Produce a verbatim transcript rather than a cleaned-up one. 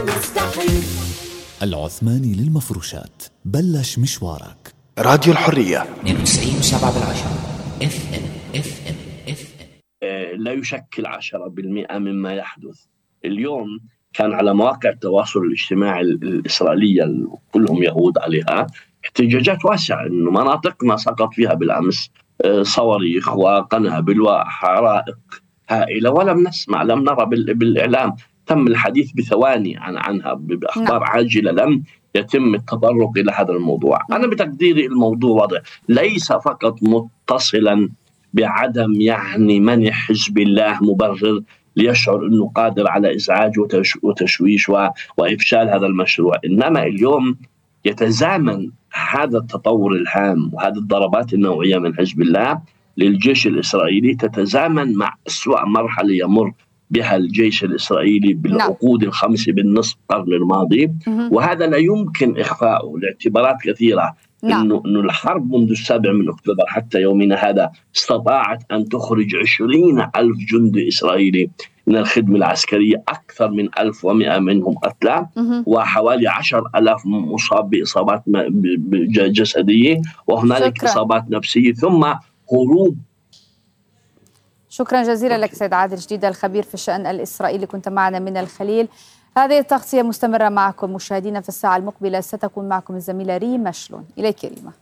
مستحيل. العثماني للمفروشات، بلش مشوارك. راديو الحرية اثنين وتسعين وسبعة بالعشرة اف ام اف ام اف ام. لا يشكل عشرة بالمئة مما يحدث اليوم. كان على مواقع التواصل الاجتماعي الإسرائيلية كلهم يهود عليها احتجاجات واسعة إنه مناطقنا سقط فيها بالأمس صواريخ وقنابل وحرائق هائلة، ولم نسمع لم نرى بالإعلام. تم الحديث بثواني عن عنها بأخبار نعم. عاجلة، لم يتم التطرق إلى هذا الموضوع. أنا بتقديري الموضوع وضع ليس فقط متصلا بعدم يعني منح حزب الله مبرر ليشعر أنه قادر على إزعاج وتشويش وإفشال هذا المشروع، إنما اليوم يتزامن هذا التطور الهام وهذه الضربات النوعية من حزب الله للجيش الإسرائيلي تتزامن مع أسوأ مرحلة يمر بها الجيش الإسرائيلي بالعقود الخمسة بالنصف القرن الماضي، وهذا لا يمكن إخفاؤه لاعتبارات كثيرة. نعم. إنه إنه الحرب منذ السابع من أكتوبر حتى يومنا هذا استطاعت أن تخرج عشرين ألف جندي إسرائيلي من الخدمة العسكرية، أكثر من ألف ومئة منهم قتلى، وحوالي عشر ألاف مصاب بإصابات جسدية، وهنالك شكرا. إصابات نفسية، ثم هروب. شكرا جزيلا لك سيد عادل جديد، الخبير في الشأن الإسرائيلي، كنت معنا من الخليل. هذه التغطية مستمرة معكم مشاهدينا. في الساعة المقبلة ستكون معكم الزميلة ريم مشلون. إليك ريما.